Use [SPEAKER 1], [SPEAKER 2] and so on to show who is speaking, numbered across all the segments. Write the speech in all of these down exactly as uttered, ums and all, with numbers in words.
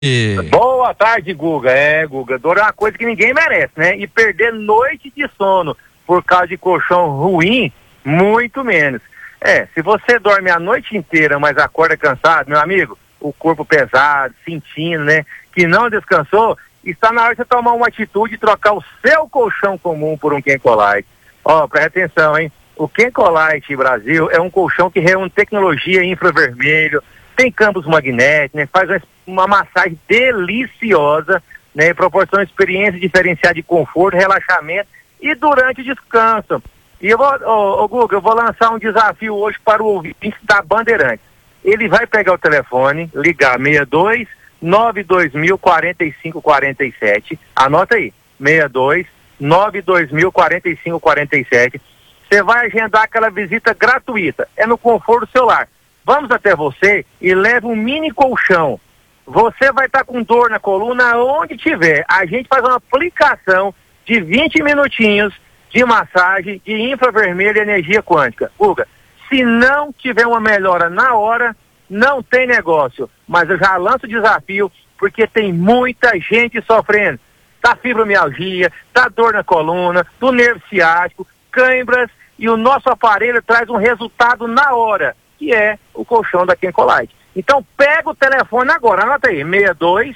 [SPEAKER 1] Boa tarde, Guga. É, Guga, dor é uma coisa que ninguém merece, né? E perder noite de sono por causa de colchão ruim, muito menos. É, se você dorme a noite inteira, mas acorda cansado, meu amigo, o corpo pesado, sentindo, né, que não descansou, está na hora de você tomar uma atitude e trocar o seu colchão comum por um Kencolite. Ó, presta atenção, hein? O Kencolite Brasil é um colchão que reúne tecnologia infravermelho, tem campos magnéticos, né? Faz uma, uma massagem deliciosa, né? Proporciona experiência diferenciada de conforto, relaxamento e durante o descanso. E eu vou, ô, ô Guga, eu vou lançar um desafio hoje para o ouvinte da Bandeirantes. Ele vai pegar o telefone, ligar seis dois nove dois mil quarenta e cinco quarenta e sete, anota aí, seis dois nove dois mil quarenta e cinco quarenta e sete. Você vai agendar aquela visita gratuita, é no conforto do celular. Vamos até você e leva um mini colchão. Você vai estar com dor na coluna onde tiver. A gente faz uma aplicação de vinte minutinhos de massagem de infravermelho e energia quântica. Guga, se não tiver uma melhora na hora, não tem negócio. Mas eu já lanço o desafio porque tem muita gente sofrendo. Tá fibromialgia, tá dor na coluna, do nervo ciático, cãibras, e o nosso aparelho traz um resultado na hora, que é o colchão da Kencolite. Então pega o telefone agora, anota aí, seis dois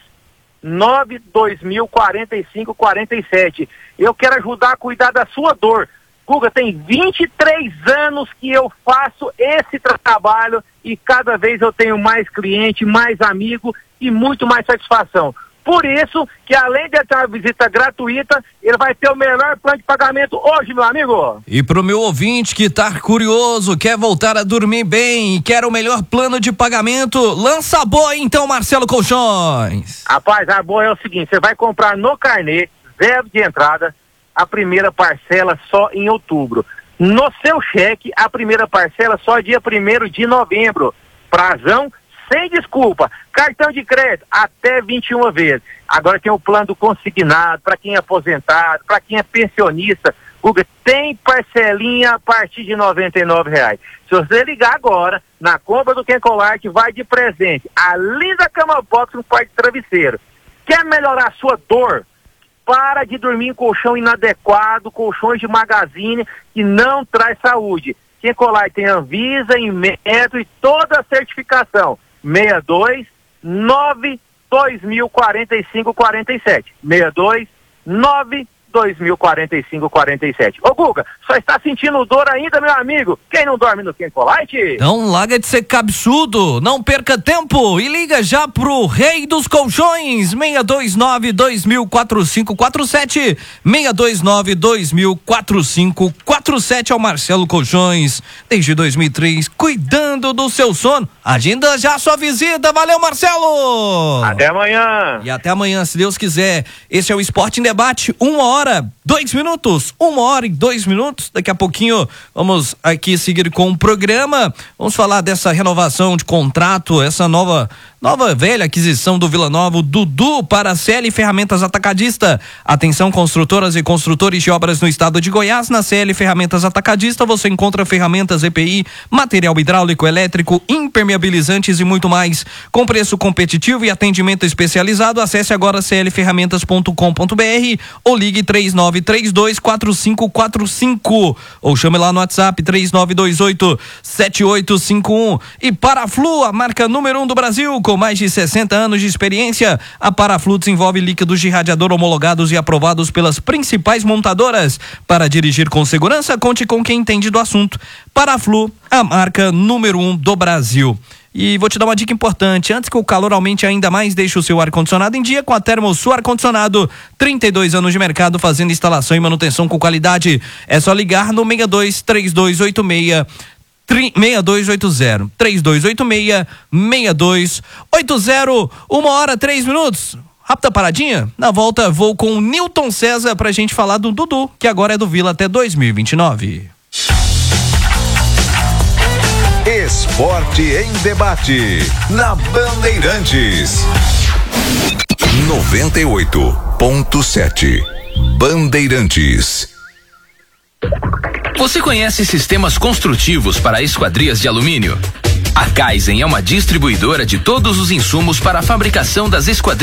[SPEAKER 1] nove dois mil quarenta e cinco quarenta e sete. Eu quero ajudar a cuidar da sua dor. Guga, tem vinte e três anos que eu faço esse trabalho e cada vez eu tenho mais cliente, mais amigo e muito mais satisfação. Por isso que além de ter uma visita gratuita, ele vai ter o melhor plano de pagamento hoje, meu amigo.
[SPEAKER 2] E pro meu ouvinte que tá curioso, quer voltar a dormir bem, quer o melhor plano de pagamento, lança a boa então, Marcelo Colchões.
[SPEAKER 1] Rapaz, a boa é o seguinte, você vai comprar no carnê, zero de entrada, a primeira parcela só em outubro. No seu cheque, a primeira parcela só dia primeiro de novembro. Prazão sem desculpa. Cartão de crédito até vinte e uma vezes. Agora tem o plano do consignado, para quem é aposentado, para quem é pensionista. Guga, tem parcelinha a partir de noventa e nove reais. Se você ligar agora, na compra do Kencolite, vai de presente a linda cama box no par de travesseiro. Quer melhorar a sua dor? Para de dormir em colchão inadequado, colchões de magazine que não traz saúde. Kencolite tem Anvisa, Inmetro e toda a certificação. seis dois nove dois mil quarenta e cinco quarenta e sete. seis dois nove dois mil quarenta e cinco quarenta e sete. Ô Guga, só está sentindo dor ainda, meu amigo? Quem não dorme no Kencolite?
[SPEAKER 2] Não larga de ser cabeçudo, não perca tempo e liga já pro Rei dos Colchões, seis dois nove dois mil quarenta e cinco quarenta e sete, seis dois nove dois mil quarenta e cinco quarenta e sete ao Marcelo Colchões, desde dois mil e três, cuidando do seu sono. Agenda já a sua visita, valeu Marcelo!
[SPEAKER 1] Até amanhã!
[SPEAKER 2] E até amanhã, se Deus quiser. Esse é o Esporte em Debate, uma hora, dois minutos, uma hora e dois minutos. Daqui a pouquinho vamos aqui seguir com o programa. Vamos falar dessa renovação de contrato, essa nova, nova velha aquisição do Vila Nova, o Dudu para a C L Ferramentas Atacadista. Atenção, construtoras e construtores de obras no estado de Goiás. Na C L Ferramentas Atacadista você encontra ferramentas E P I, material hidráulico, elétrico, impermeabilizantes e muito mais. Com preço competitivo e atendimento especializado, acesse agora c l ferramentas ponto com ponto b r ou ligue três nove três dois quatro cinco quatro cinco ou chame lá no WhatsApp três nove dois oito sete oito cinco um. E Paraflu, a marca número um do Brasil, com mais de sessenta anos de experiência, a Paraflu desenvolve líquidos de radiador homologados e aprovados pelas principais montadoras. Para dirigir com segurança, conte com quem entende do assunto. Paraflu, a marca número um do Brasil. E vou te dar uma dica importante, antes que o calor aumente ainda mais, deixe o seu ar-condicionado em dia com a Termosul Ar-Condicionado, trinta e dois anos de mercado fazendo instalação e manutenção com qualidade. É só ligar no seis dois três dois oito seis seis dois oito zero, três dois oito seis seis dois oito zero, uma hora, três minutos. Rápida paradinha, na volta vou com o Newton César pra gente falar do Dudu, que agora é do Vila até dois mil e vinte e nove.
[SPEAKER 3] Esporte em Debate, na Bandeirantes. noventa e oito ponto sete. Bandeirantes.
[SPEAKER 4] Você conhece sistemas construtivos para esquadrias de alumínio? A Kaizen é uma distribuidora de todos os insumos para a fabricação das esquadrias